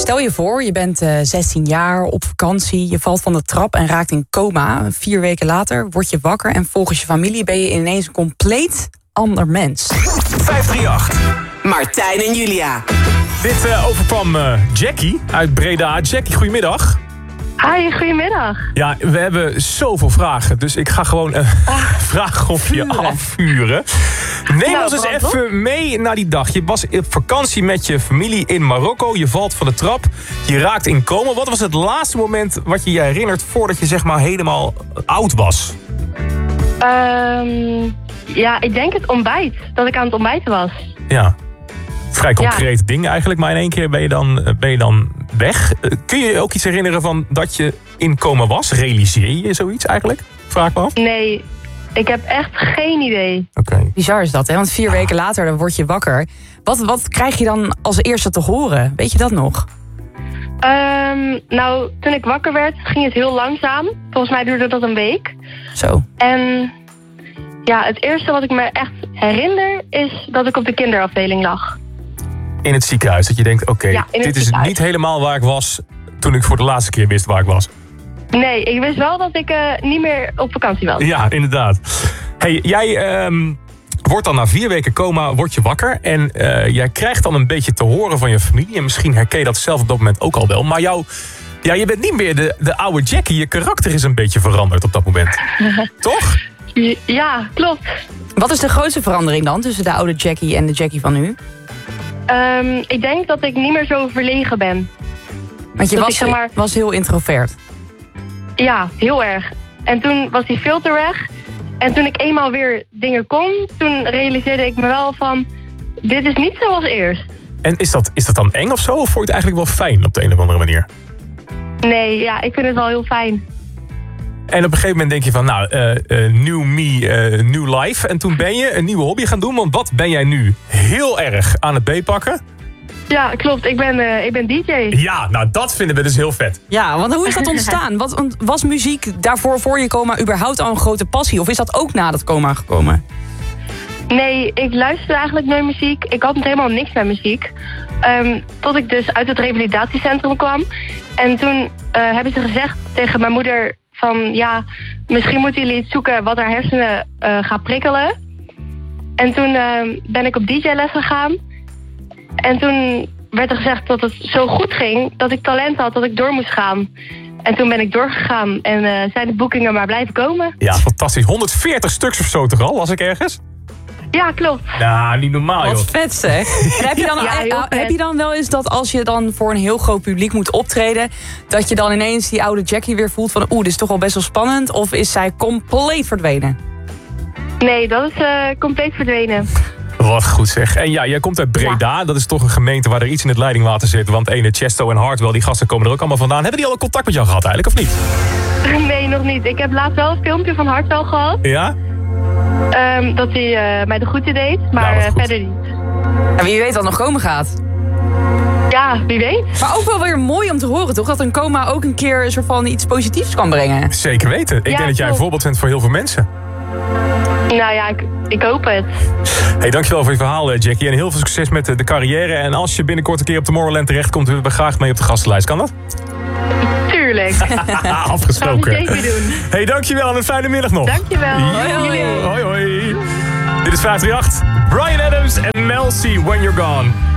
Stel je voor, je bent 16 jaar, op vakantie, je valt van de trap en raakt in coma. 4 weken later word je wakker en volgens je familie ben je ineens een compleet ander mens. 538. Martijn en Julia. Dit overkwam Jackie uit Breda. Jackie, goedemiddag. Hi, goedemiddag. Ja, we hebben zoveel vragen, dus ik ga gewoon vragen op je afvuren. Neem ons eens even mee naar die dag. Je was op vakantie met je familie in Marokko. Je valt van de trap. Je raakt in coma. Wat was het laatste moment wat je je herinnert voordat je zeg maar helemaal oud was? Ja, ik denk het ontbijt. Dat ik aan het ontbijten was. Ja, vrij concreet ding eigenlijk. Maar in één keer ben je dan weg. Kun je je ook iets herinneren van dat je in coma was? Realiseer je zoiets eigenlijk? Vraag ik me af. Nee, ik heb echt geen idee. Oké. Bizar is dat, hè? Want 4 weken later dan word je wakker. Wat krijg je dan als eerste te horen? Weet je dat nog? Nou, toen ik wakker werd, ging het heel langzaam. Volgens mij duurde dat een week. Zo. En ja, het eerste wat ik me echt herinner is dat ik op de kinderafdeling lag. In het ziekenhuis, dat je denkt, oké, dit is niet helemaal waar ik was toen ik voor de laatste keer wist waar ik was. Nee, ik wist wel dat ik niet meer op vakantie was. Ja, inderdaad. Hey, jij wordt dan na 4 weken coma word je wakker. En jij krijgt dan een beetje te horen van je familie. En misschien herken je dat zelf op dat moment ook al wel. Maar je bent niet meer de oude Jackie. Je karakter is een beetje veranderd op dat moment. Toch? Ja, klopt. Wat is de grootste verandering dan tussen de oude Jackie en de Jackie van nu? Ik denk dat ik niet meer zo verlegen ben. Want je was heel introvert. Ja, heel erg. En toen was die filter weg. En toen ik eenmaal weer dingen kon, toen realiseerde ik me wel van, dit is niet zoals eerst. En is dat dan eng of zo? Of vond je het eigenlijk wel fijn op de een of andere manier? Nee, ja, ik vind het wel heel fijn. En op een gegeven moment denk je van, new me, new life. En toen ben je een nieuwe hobby gaan doen. Want wat ben jij nu heel erg aan het beetpakken? Ja, klopt. Ik ben DJ. Ja, nou dat vinden we dus heel vet. Ja, want hoe is dat ontstaan? Was muziek daarvoor voor je coma überhaupt al een grote passie? Of is dat ook na dat coma gekomen? Nee, ik luisterde eigenlijk nooit muziek. Ik had helemaal niks met muziek. Tot ik dus uit het revalidatiecentrum kwam. En toen hebben ze gezegd tegen mijn moeder van, ja, misschien moeten jullie iets zoeken wat haar hersenen gaat prikkelen. En toen ben ik op DJ-les gegaan. En toen werd er gezegd dat het zo goed ging, dat ik talent had, dat ik door moest gaan. En toen ben ik doorgegaan en zijn de boekingen maar blijven komen. Ja, fantastisch. 140 stuks of zo toch al, was ik ergens? Ja, klopt. Nou, niet normaal, joh. Wat vet, zeg. En heb je dan wel eens dat als je dan voor een heel groot publiek moet optreden, dat je dan ineens die oude Jackie weer voelt van, dit is toch wel best wel spannend? Of is zij compleet verdwenen? Nee, dat is compleet verdwenen. Wat goed zeg. En ja, jij komt uit Breda. Ja. Dat is toch een gemeente waar er iets in het leidingwater zit. Want ene Chesto en Hartwell, die gasten komen er ook allemaal vandaan. Hebben die al een contact met jou gehad eigenlijk, of niet? Nee, nog niet. Ik heb laatst wel een filmpje van Hartwell gehad. Ja? Dat hij mij de groeten deed, maar verder niet. En wie weet wat nog komen gaat. Ja, wie weet. Maar ook wel weer mooi om te horen, toch? Dat een coma ook een keer een soort van iets positiefs kan brengen. Zeker weten. Ik denk dat jij een voorbeeld bent voor heel veel mensen. Nou ja, ik hoop het. Hey, dankjewel voor je verhaal, Jackie. En heel veel succes met de carrière. En als je binnenkort een keer op Tomorrowland terechtkomt, willen we graag mee op de gastenlijst. Kan dat? Tuurlijk. Afgesproken. Gaan we zeker doen. Hey, dankjewel en een fijne middag nog. Dankjewel. Hoi, hoi. Dit is 538. Bryan Adams en Mel C, When You're Gone.